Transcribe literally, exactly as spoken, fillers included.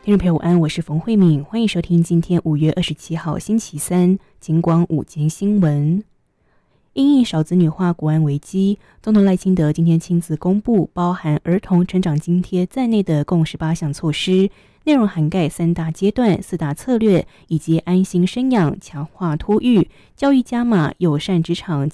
听众朋友午安，我是冯慧敏，欢迎收听今天五月二十七号星期三金光午间新闻。因应少子女化国安危机，总统赖清德今天亲自公布包含儿童成长津贴在内的共十八项措施，内容涵盖三大阶段、四大策略，以及安心生养、强化托育、教育加码、友善职场